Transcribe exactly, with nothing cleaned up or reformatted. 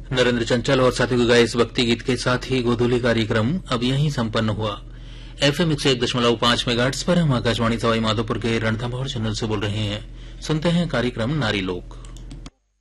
नरेंद्र चंचल और साथी को गाए इस भक्ति गीत के साथ ही गोधूली कार्यक्रम अब यहीं संपन्न हुआ। एफएम एक सौ एक दशमलव पांच मेगाहर्ट्ज पर हम आकाशवाणी सवाई माधोपुर के रणथंभौर चैनल से बोल रहे हैं। सुनते हैं कार्यक्रम नारी लोक।